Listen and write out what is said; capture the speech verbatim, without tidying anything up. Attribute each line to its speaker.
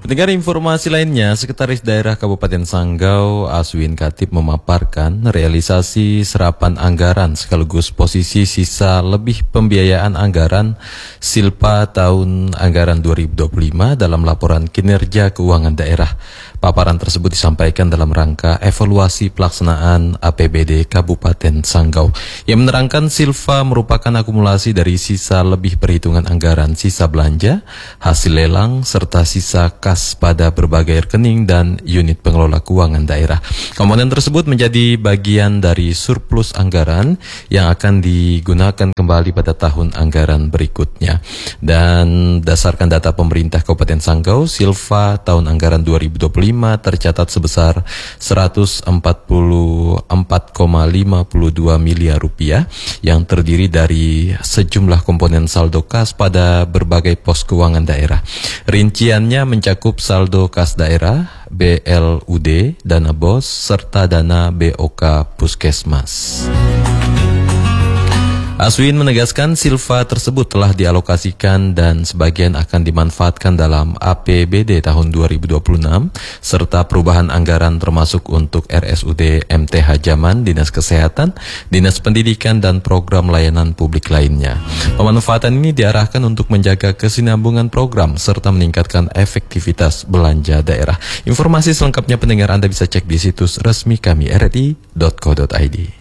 Speaker 1: Pendengar, informasi lainnya, Sekretaris Daerah Kabupaten Sanggau Aswin Khatib memaparkan realisasi serapan anggaran sekaligus posisi sisa lebih pembiayaan anggaran Silpa tahun anggaran dua ribu dua puluh lima dalam laporan kinerja keuangan daerah. Paparan tersebut disampaikan dalam rangka evaluasi pelaksanaan A P B D Kabupaten Sanggau yang menerangkan Silpa merupakan akumulasi dari sisa lebih perhitungan anggaran sisa belanja, hasil lelang, serta sisa kas pada berbagai rekening dan unit pengelola keuangan daerah. Komponen tersebut menjadi bagian dari surplus anggaran yang akan digunakan kembali pada tahun anggaran berikutnya. Dan berdasarkan data pemerintah Kabupaten Sanggau, Silpa tahun anggaran dua ribu dua puluh lima tercatat sebesar seratus empat puluh empat koma lima dua miliar rupiah yang terdiri dari sejumlah komponen saldo kas pada berbagai pos keuangan daerah. Rinciannya mencakup saldo kas daerah, B L U D, dana bos, serta dana B O K Puskesmas. Aswin menegaskan Silpa tersebut telah dialokasikan dan sebagian akan dimanfaatkan dalam A P B D tahun dua ribu dua puluh enam serta perubahan anggaran termasuk untuk R S U D M T H Jaman, Dinas Kesehatan, Dinas Pendidikan, dan program layanan publik lainnya. Pemanfaatan ini diarahkan untuk menjaga kesinambungan program serta meningkatkan efektivitas belanja daerah. Informasi selengkapnya pendengar Anda bisa cek di situs resmi kami r r i dot co dot i d.